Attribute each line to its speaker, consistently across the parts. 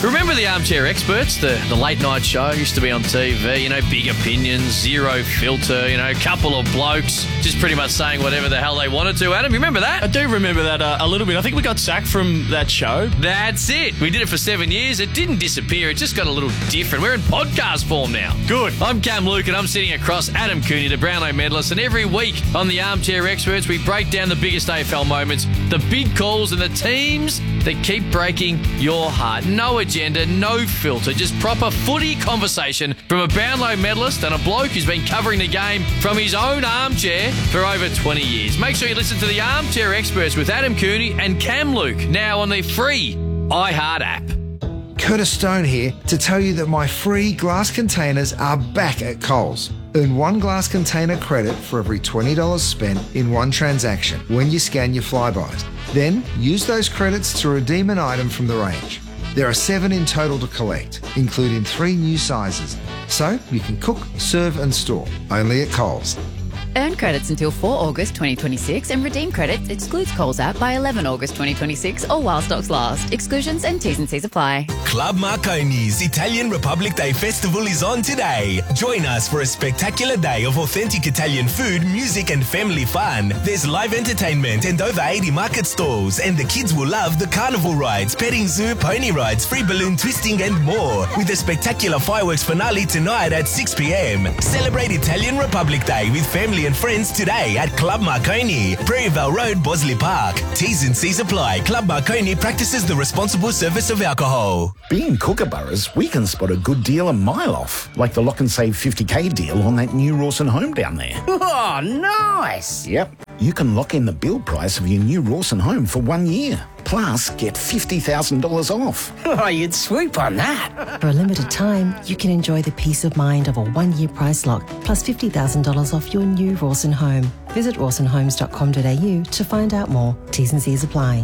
Speaker 1: Remember the Armchair Experts, the late night show used to be on TV, you know, big opinions, zero filter, you know, a couple of blokes just pretty much saying whatever the hell they wanted to. Adam, you remember that?
Speaker 2: I do remember that a little bit. I think we got sacked from that show.
Speaker 1: That's it. We did it for 7 years. It didn't disappear. It just got a little different. We're in podcast form now.
Speaker 2: Good.
Speaker 1: I'm Cam Luke and I'm sitting across Adam Cooney, the Brownlow medalist, and every week on the Armchair Experts, we break down the biggest AFL moments, the big calls and the teams that keep breaking your heart. No agenda, no filter, just proper footy conversation from a Brownlow medalist and a bloke who's been covering the game from his own armchair for over 20 years. Make sure you listen to the Armchair Experts with Adam Cooney and Cam Luke, now on the free iHeart app.
Speaker 3: Curtis Stone here to tell you that my free glass containers are back at Coles. Earn one glass container credit for every $20 spent in one transaction when you scan your Flybys. Then use those credits to redeem an item from the range. There are 7 in total to collect, including 3 new sizes. So you can cook, serve and store, only at Coles.
Speaker 4: Earn credits until 4 August 2026 and redeem credits excludes Coles app by 11 August 2026 or while stocks last. Exclusions and T's and C's apply.
Speaker 5: Club Marconi's Italian Republic Day Festival is on today. Join us for a spectacular day of authentic Italian food, music and family fun. There's live entertainment and over 80 market stalls, and the kids will love the carnival rides, petting zoo, pony rides, free balloon twisting and more, with a spectacular fireworks finale tonight at 6 p.m. Celebrate Italian Republic Day with family and friends today at Club Marconi, Prairie Vale Road, Bosley Park. T's and C's apply. Club Marconi practices the responsible service of alcohol.
Speaker 6: Being kookaburras, we can spot a good deal a mile off, like the lock and save 50k deal on that new Rawson home down there.
Speaker 7: Oh, nice!
Speaker 6: Yep. You can lock in the build price of your new Rawson home for 1 year. Plus, get $50,000 off.
Speaker 7: Oh, you'd swoop on that.
Speaker 8: For a limited time, you can enjoy the peace of mind of a 1-year price lock, plus $50,000 off your new Rawson home. Visit rawsonhomes.com.au to find out more. T's and C's apply.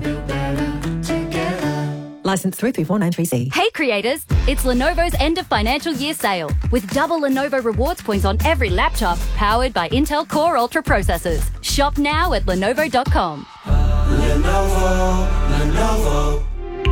Speaker 8: Licence 334936C.
Speaker 9: Hey creators, it's Lenovo's end of financial year sale with double Lenovo rewards points on every laptop powered by Intel Core Ultra processors. Shop now at Lenovo.com.
Speaker 10: Lenovo.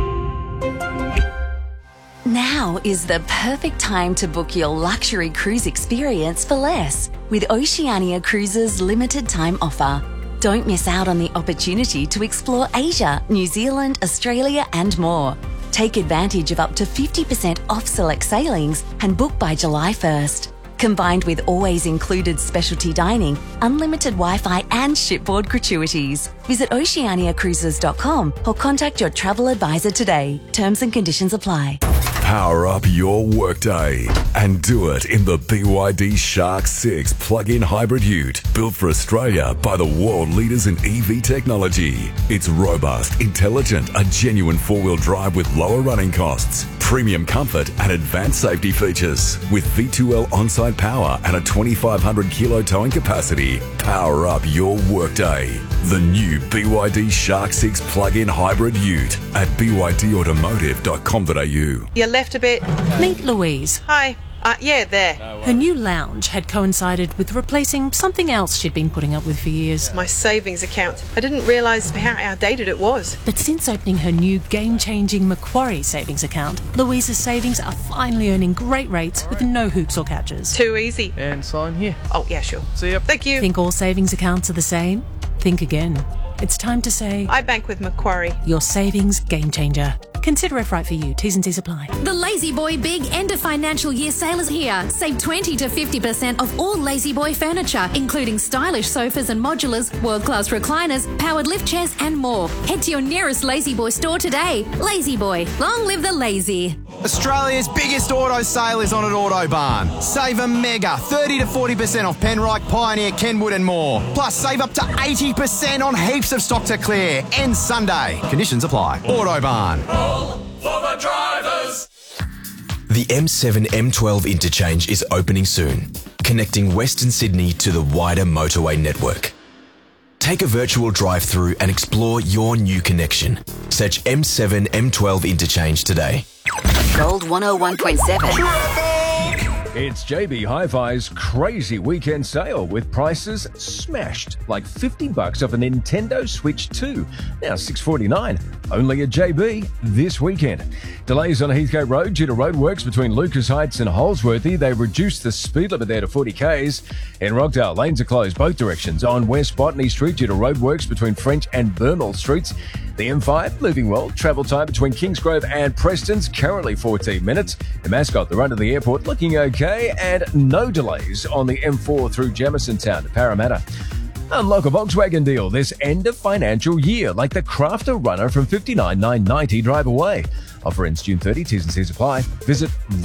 Speaker 10: Now is the perfect time to book your luxury cruise experience for less with Oceania Cruises' limited time offer. Don't miss out on the opportunity to explore Asia, New Zealand, Australia and more. Take advantage of up to 50% off select sailings and book by July 1st. Combined with always included specialty dining, unlimited Wi-Fi and shipboard gratuities. Visit oceaniacruises.com or contact your travel advisor today. Terms and conditions apply.
Speaker 11: Power up your workday and do it in the BYD Shark 6 plug-in hybrid ute, built for Australia by the world leaders in EV technology. It's robust, intelligent, a genuine four-wheel drive with lower running costs, premium comfort and advanced safety features. With V2L on-site power and a 2,500 kilo towing capacity, power up your workday. The new BYD Shark 6 plug-in hybrid ute at bydautomotive.com.au.
Speaker 12: You left a bit.
Speaker 13: Meet Louise.
Speaker 12: Hi. Yeah, there.
Speaker 13: Her new lounge had coincided with replacing something else she'd been putting up with for years.
Speaker 12: My savings account. I didn't realise how outdated it was.
Speaker 13: But since opening her new game-changing Macquarie savings account, Louise's savings are finally earning great rates with no hoops or catches.
Speaker 12: Too easy.
Speaker 2: And sign here.
Speaker 12: Oh, yeah, sure.
Speaker 2: See ya.
Speaker 12: Thank you.
Speaker 13: Think all savings accounts are the same? Think again. It's time to say...
Speaker 12: I bank with Macquarie.
Speaker 13: Your savings game changer. Consider if right for you. T's and C's apply.
Speaker 14: The Lazy Boy Big End of Financial Year sale is here. Save 20 to 50% off all Lazy Boy furniture, including stylish sofas and modulars, world-class recliners, powered lift chairs and more. Head to your nearest Lazy Boy store today. Lazy Boy. Long live the lazy.
Speaker 15: Australia's biggest auto sale is on at Autobarn. Save a mega 30 to 40% off Penrite, Pioneer, Kenwood and more. Plus save up to 80% on heaps of stock to clear. Ends Sunday. Conditions apply. Autobarn.
Speaker 5: For the drivers. The M7 M12 interchange is opening soon, connecting Western Sydney to the wider motorway network. Take a virtual drive-through and explore your new connection. Search M7 M12 interchange today.
Speaker 10: Gold 101.7.
Speaker 16: It's JB Hi-Fi's crazy weekend sale with prices smashed, like $50 off a Nintendo Switch 2, now $649, only at JB this weekend. Delays on Heathcote Road due to roadworks between Lucas Heights and Holsworthy. They reduced the speed limit there to 40 k's. In Rockdale, lanes are closed both directions on West Botany Street due to roadworks between French and Burnell Streets. The M5 moving well. Travel time between Kingsgrove and Preston's currently 14 minutes. The Mascot, the run to the airport, looking okay, and no delays on the M4 through Jamison Town to Parramatta. Unlock a Volkswagen deal this end of financial year, like the Crafter Runner from $59,990 drive away. Offer ends June 30, T's and C's apply. Visit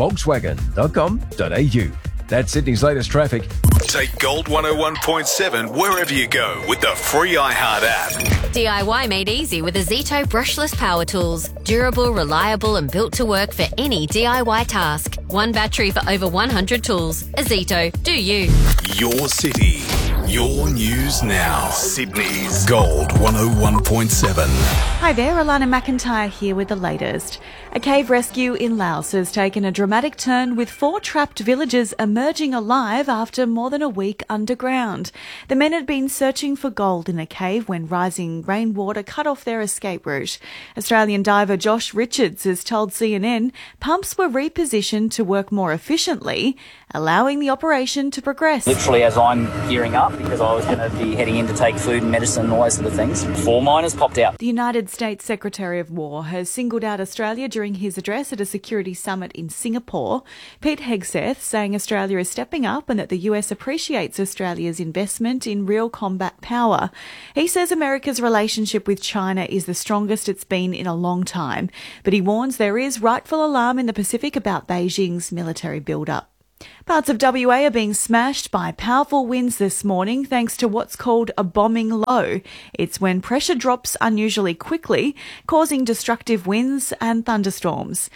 Speaker 16: volkswagen.com.au. That's Sydney's latest traffic.
Speaker 17: Take Gold 101.7 wherever you go with the free iHeart app.
Speaker 18: DIY made easy with Azito brushless power tools. Durable, reliable and built to work for any DIY task. One battery for over 100 tools. Azito, do you.
Speaker 17: Your city, your news now. Sydney's Gold 101.7.
Speaker 19: Hi there, Alana McIntyre here with the latest. A cave rescue in Laos has taken a dramatic turn with 4 trapped villagers emerging alive after more than a week underground. The men had been searching for gold in a cave when rising rainwater cut off their escape route. Australian diver Josh Richards has told CNN pumps were repositioned to work more efficiently, allowing the operation to progress.
Speaker 20: Literally as I'm gearing up, because I was going to be heading in to take food and medicine and all those sort of things, 4 miners popped out.
Speaker 19: The United States Secretary of War has singled out Australia during his address at a security summit in Singapore. Pete Hegseth saying Australia is stepping up and that the US appreciates Australia's investment in real combat power. He says America's relationship with China is the strongest it's been in a long time, but he warns there is rightful alarm in the Pacific about Beijing's military build-up. Parts of WA are being smashed by powerful winds this morning thanks to what's called a bombing low. It's when pressure drops unusually quickly, causing destructive winds and thunderstorms.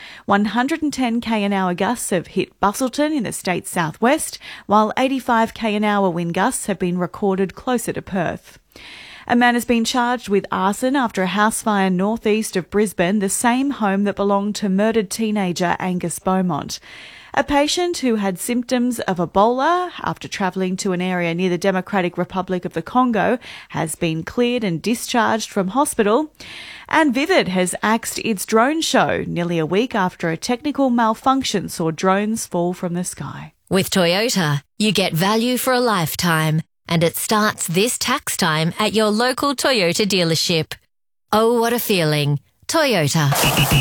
Speaker 19: 110 km/h gusts have hit Busselton in the state's southwest, while 85 km/h wind gusts have been recorded closer to Perth. A man has been charged with arson after a house fire northeast of Brisbane, the same home that belonged to murdered teenager Angus Beaumont. A patient who had symptoms of Ebola after travelling to an area near the Democratic Republic of the Congo has been cleared and discharged from hospital. And Vivid has axed its drone show nearly a week after a technical malfunction saw drones fall from the sky.
Speaker 18: With Toyota, you get value for a lifetime, and it starts this tax time at your local Toyota dealership. Oh, what a feeling. Toyota.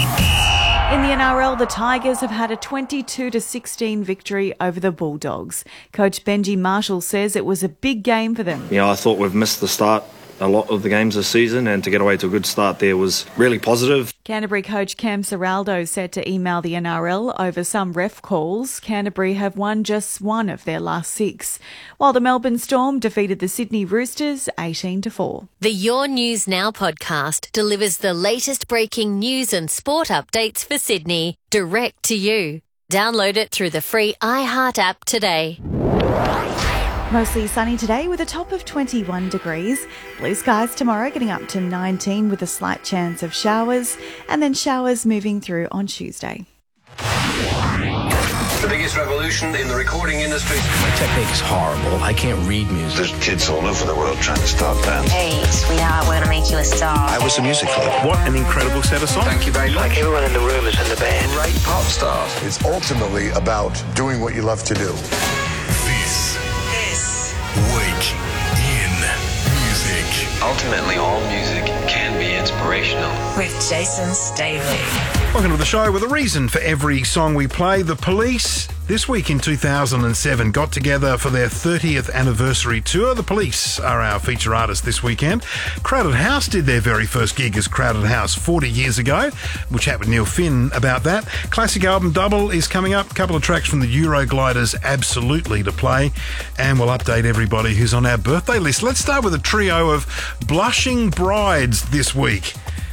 Speaker 19: In the NRL, the Tigers have had a 22-16 victory over the Bulldogs. Coach Benji Marshall says it was a big game for them.
Speaker 21: I thought we've missed the start a lot of the games this season, and to get away to a good start there was really positive.
Speaker 19: Canterbury coach Cam Serraldo said to email the NRL over some ref calls, Canterbury have won just 1 of their last 6, while the Melbourne Storm defeated the Sydney Roosters 18-4.
Speaker 18: The Your News Now podcast delivers the latest breaking news and sport updates for Sydney, direct to you. Download it through the free iHeart app today.
Speaker 19: Mostly sunny today with a top of 21 degrees. Blue skies tomorrow getting up to 19 with a slight chance of showers, and then showers moving through on Tuesday.
Speaker 22: The biggest revolution in the recording industry.
Speaker 23: My technique's horrible. I can't read music.
Speaker 22: There's kids all over the world trying to start bands.
Speaker 24: Hey, sweetheart, we're gonna make you a star.
Speaker 23: I was a music club.
Speaker 22: What an incredible set of songs. Thank you very much.
Speaker 24: Like everyone in the room is in the band.
Speaker 22: Great pop stars.
Speaker 25: It's ultimately about doing what you love to do.
Speaker 17: Week in music.
Speaker 22: Ultimately, all music can be inspirational.
Speaker 24: With Jason Staley.
Speaker 26: Welcome to the show with a reason for every song we play. The Police, this week in 2007, got together for their 30th anniversary tour. The Police are our feature artists this weekend. Crowded House did their very first gig as Crowded House 40 years ago. We'll chat with Neil Finn about that. Classic album Double is coming up. A couple of tracks from the Eurogliders absolutely to play. And we'll update everybody who's on our birthday list. Let's start with a trio of blushing brides this week.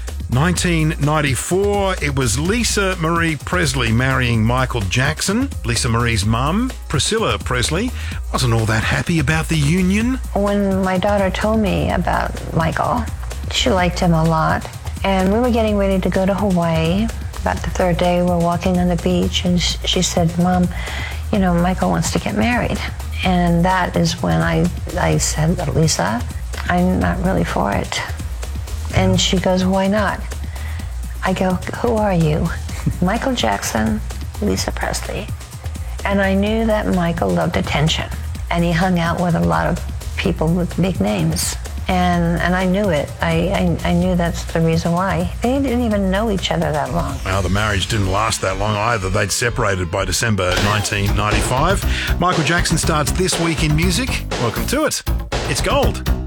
Speaker 26: 1994, it was Lisa Marie Presley marrying Michael Jackson. Lisa Marie's mum, Priscilla Presley, wasn't all that happy about the union.
Speaker 27: When my daughter told me about Michael, she liked him a lot. And we were getting ready to go to Hawaii. About the third day, we're walking on the beach, and she said, Mom, Michael wants to get married. And that is when I said, Lisa, I'm not really for it. And she goes, why not? I go, who are you? Michael Jackson, Lisa Presley. And I knew that Michael loved attention. And he hung out with a lot of people with big names. And I knew it. I knew that's the reason why. They didn't even know each other that long.
Speaker 26: Well, the marriage didn't last that long either. They'd separated by December 1995. Michael Jackson starts This Week in Music. Welcome to it. It's gold.